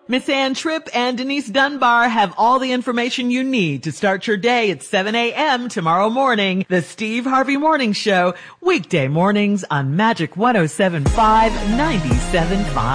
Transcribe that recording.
Miss Ann Tripp and Denise Dunbar have all the information you need to start your day at 7 a.m. tomorrow morning. The Steve Harvey Morning Show, weekday mornings on Magic 107.5, 97.5.